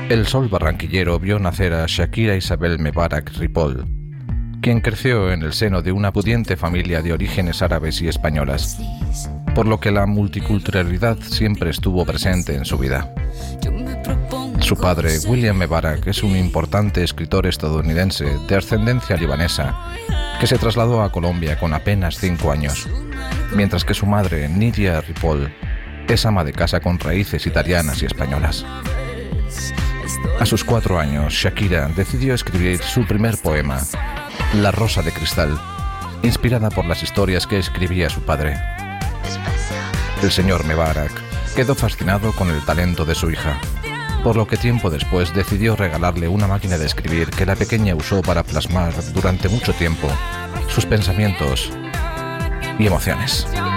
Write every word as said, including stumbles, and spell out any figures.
El sol barranquillero vio nacer a Shakira Isabel Mebarak Ripoll, quien creció en el seno de una pudiente familia de orígenes árabes y españolas, por lo que la multiculturalidad siempre estuvo presente en su vida. Su padre, William Mebarak, es un importante escritor estadounidense de ascendencia libanesa que se trasladó a Colombia con apenas cinco años, mientras que su madre, Nidia Ripoll, es ama de casa con raíces italianas y españolas. A sus cuatro años, Shakira decidió escribir su primer poema, La Rosa de Cristal, inspirada por las historias que escribía su padre. El señor Mebarak quedó fascinado con el talento de su hija, por lo que tiempo después decidió regalarle una máquina de escribir que la pequeña usó para plasmar durante mucho tiempo sus pensamientos y emociones.